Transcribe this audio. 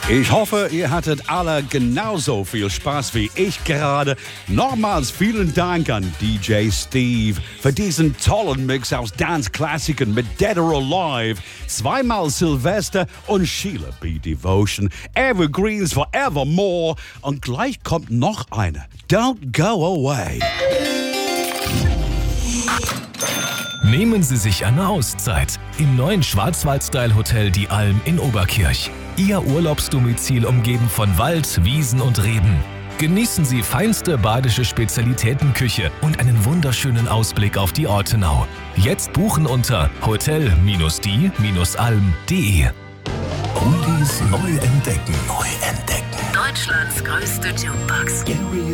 Ich hoffe, ihr hattet alle genauso viel Spaß wie ich gerade. Nochmals vielen Dank an DJ Steve für diesen tollen Mix aus Dance-Klassikern mit Dead or Alive, zweimal Silvester und Sheila B. Devotion, Evergreens Forevermore und gleich kommt noch eine. Don't go away. Nehmen Sie sich eine Auszeit im neuen Schwarzwald-Style-Hotel Die Alm in Oberkirch. Ihr Urlaubsdomizil umgeben von Wald, Wiesen und Reben. Genießen Sie feinste badische Spezialitätenküche und einen wunderschönen Ausblick auf die Ortenau. Jetzt buchen unter hotel-die-alm.de. Oldies neu entdecken. Deutschlands größte Jukebox.